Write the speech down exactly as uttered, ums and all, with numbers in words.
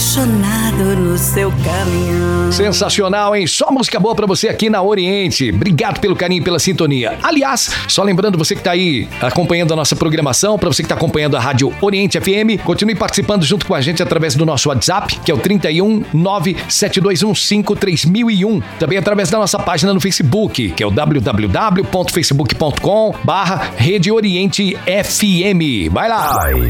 apaixonado no seu caminhão. Sensacional, hein? Só música boa pra você aqui na Oriente. Obrigado pelo carinho, pela sintonia. Aliás, só lembrando você que tá aí acompanhando a nossa programação, pra você que tá acompanhando a Rádio Oriente F M, continue participando junto com a gente através do nosso WhatsApp, que é o trinta e um, nove sete dois um cinco, três mil e um. Também através da nossa página no Facebook, que é o w w w ponto facebook ponto com barra Rede Oriente F M. Vai lá!